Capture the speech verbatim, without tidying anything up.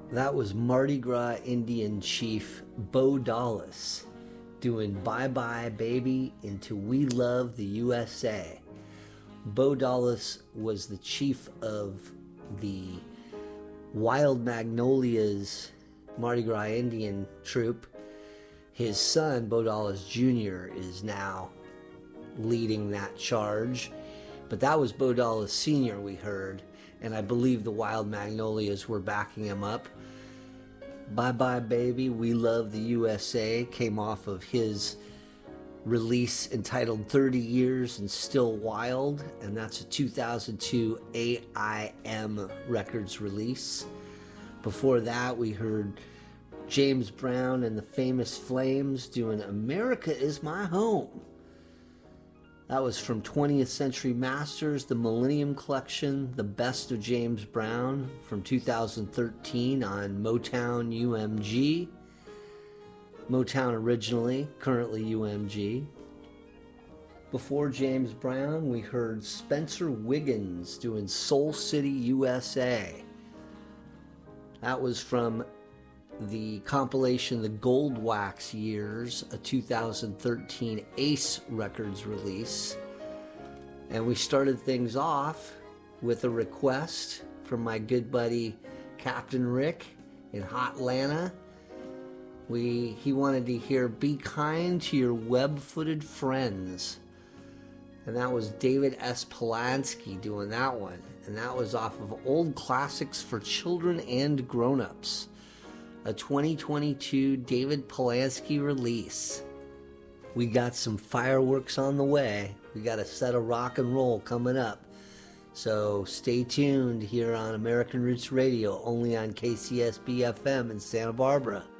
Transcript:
That was Mardi Gras Indian Chief Bo Dallas doing Bye Bye Baby into We Love the U S A. Bo Dallas was the chief of the Wild Magnolias Mardi Gras Indian troupe. His son, Bo Dallas Junior, is now leading that charge. But that was Bo Dallas Senior we heard, and I believe the Wild Magnolias were backing him up. Bye Bye Baby, We Love the U S A came off of his release entitled thirty years and Still Wild, and that's a two thousand two A I M Records release. Before that, we heard James Brown and the Famous Flames doing America Is My Home. That was from twentieth Century Masters, the Millennium Collection, The Best of James Brown from two thousand thirteen on Motown U M G. Motown originally, currently U M G. Before James Brown, we heard Spencer Wiggins doing Soul City U S A. That was from the compilation The Gold Wax Years, a two thousand thirteen Ace Records release. And we started things off with a request from my good buddy Captain Rick in Hotlanta. We, he wanted to hear Be Kind to Your Web-Footed Friends. And that was David S. Polanski doing that one. And that was off of Old Classics for Children and Grown-Ups, a twenty twenty-two David Polanski release. We got some fireworks on the way. We got a set of rock and roll coming up. So stay tuned here on American Roots Radio, only on K C S B F M in Santa Barbara.